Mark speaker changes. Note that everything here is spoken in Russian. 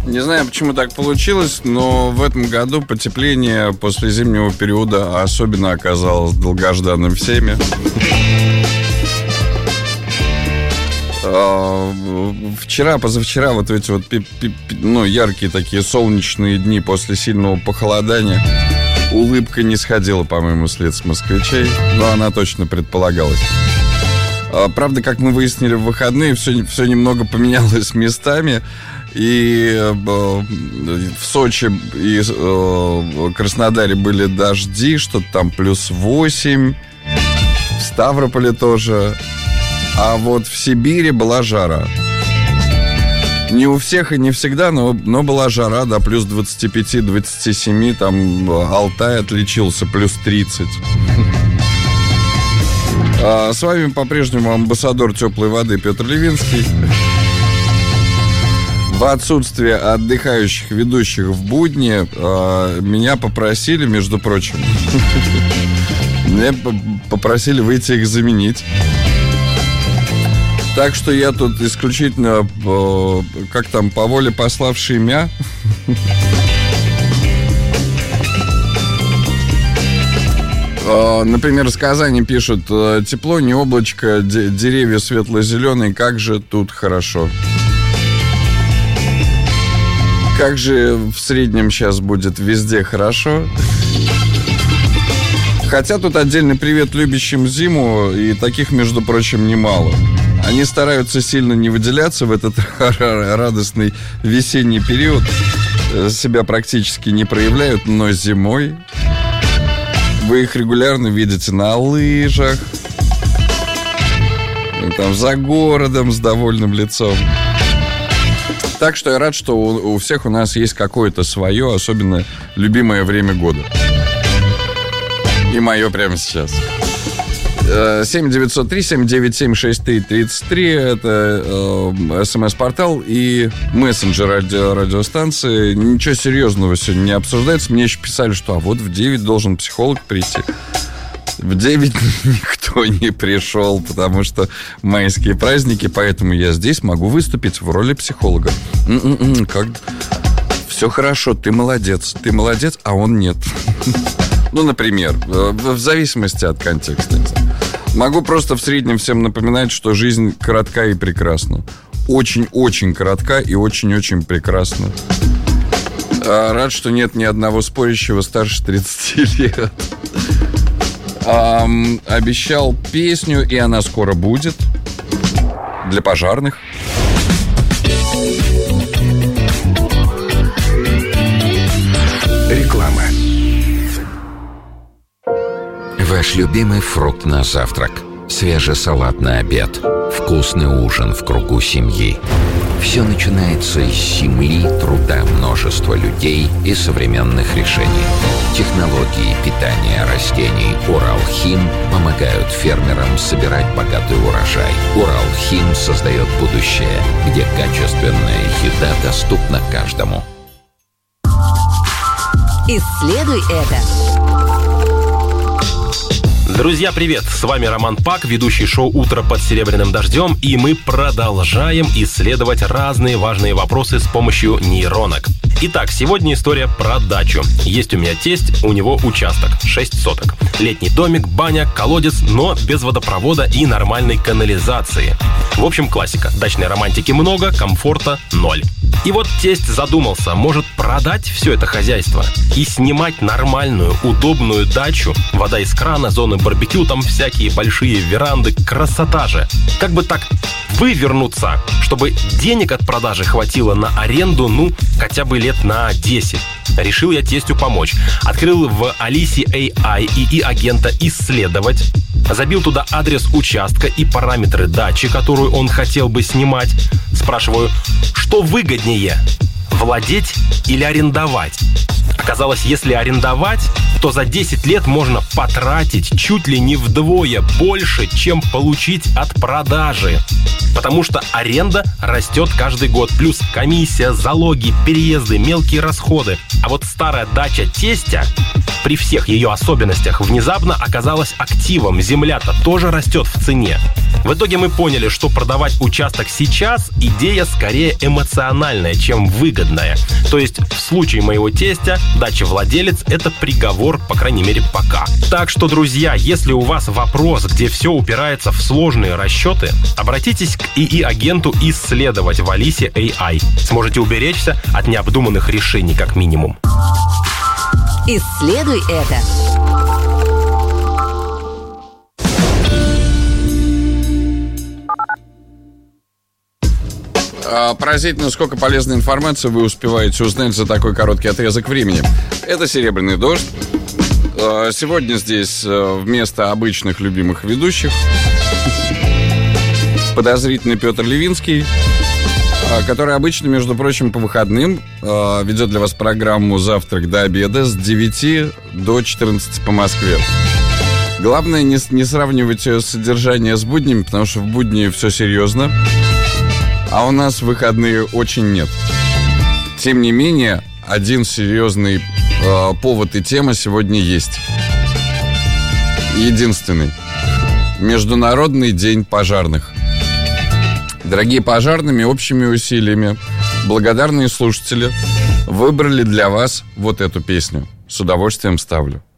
Speaker 1: Не знаю, почему так получилось, но в этом году потепление после зимнего периода особенно оказалось долгожданным всеми. Вчера, позавчера вот эти вот яркие такие солнечные дни после сильного похолодания, улыбка не сходила, по-моему, с лиц москвичей, но она точно предполагалась. Правда, как мы выяснили в выходные, все немного поменялось местами. И в Сочи и Краснодаре были дожди, что-то там +8, в Ставрополе тоже. А вот в Сибири была жара. Не у всех и не всегда, но была жара, да, +25-27. Там Алтай отличился, +30. С вами по-прежнему амбассадор теплой воды Петр Левинский. В отсутствие отдыхающих ведущих в будни меня попросили, между прочим, выйти их заменить. Так что я тут исключительно, по воле пославшей мя. Например, из Казани пишут: тепло, не облачко, деревья светло-зеленые, как же тут хорошо. Как же в среднем сейчас будет везде хорошо. Хотя тут отдельный привет любящим зиму, и таких, между прочим, немало. Они стараются сильно не выделяться в этот радостный весенний период, себя практически не проявляют, но зимой вы их регулярно видите на лыжах, там за городом с довольным лицом. Так что я рад, что у всех у нас есть какое-то свое, особенно любимое время года. И мое прямо сейчас. 7-903-797-6333. Это СМС-портал и мессенджер радиостанции. Ничего серьезного сегодня не обсуждается. Мне еще писали, что вот в 9 должен психолог прийти. В 9 никто не пришел, потому что майские праздники, поэтому я здесь могу выступить в роли психолога. Как? Все хорошо, ты молодец, а он нет. Ну, например, в зависимости от контекста. Могу просто в среднем всем напоминать, что жизнь коротка и прекрасна. Очень-очень коротка и очень-очень прекрасна. Рад, что нет ни одного спорящего старше 30 лет. Обещал песню, и она скоро будет. Для пожарных.
Speaker 2: Реклама. Ваш любимый фрукт на завтрак, свежий салат на обед, вкусный ужин в кругу семьи. Все начинается с земли, труда множества людей и современных решений. Технологии питания растений «Уралхим» помогают фермерам собирать богатый урожай. «Уралхим» создает будущее, где качественная еда доступна каждому.
Speaker 3: Исследуй это.
Speaker 4: Друзья, привет! С вами Роман Пак, ведущий шоу «Утро под серебряным дождем», и мы продолжаем исследовать разные важные вопросы с помощью нейронок. Итак, сегодня история про дачу. Есть у меня тесть, у него участок, 6 соток. Летний домик, баня, колодец, но без водопровода и нормальной канализации. В общем, классика. Дачной романтики много, комфорта 0. И вот тесть задумался, может продать все это хозяйство и снимать нормальную, удобную дачу, вода из крана, зоны барбекю, там всякие большие веранды, красота же. Как бы так вывернуться, чтобы денег от продажи хватило на аренду, хотя бы лет на 10. Решил я тестю помочь. Открыл в Алисе AI ИИ-агента «Исследовать». Забил туда адрес участка и параметры дачи, которую он хотел бы снимать. Спрашиваю, что выгоднее, владеть или арендовать? Оказалось, если арендовать, то за 10 лет можно потратить чуть ли не вдвое больше, чем получить от продажи. Потому что аренда растет каждый год. Плюс комиссия, залоги, переезды, мелкие расходы. А вот старая дача тестя при всех ее особенностях внезапно оказалась активом. Земля-то тоже растет в цене. В итоге мы поняли, что продавать участок сейчас – идея скорее эмоциональная, чем выгодная. То есть в случае моего тестя дачевладелец – это приговор, по крайней мере, пока. Так что, друзья, если у вас вопрос, где все упирается в сложные расчеты, обратитесь к ИИ-агенту «Исследовать» в Алисе AI. Сможете уберечься от необдуманных решений, как минимум.
Speaker 3: Исследуй это.
Speaker 1: Поразительно, сколько полезной информации вы успеваете узнать за такой короткий отрезок времени. Это «Серебряный дождь». Сегодня здесь вместо обычных любимых ведущих подозрительный Петр Левинский, который обычно, между прочим, по выходным ведет для вас программу «Завтрак до обеда» с 9 до 14 по Москве. Главное не сравнивать содержание с буднями, потому что в будни все серьезно, а у нас в выходные очень нет. Тем не менее, один серьезный повод и тема сегодня есть. Единственный. Международный день пожарных. Дорогие пожарными, общими усилиями благодарные слушатели выбрали для вас вот эту песню. С удовольствием ставлю.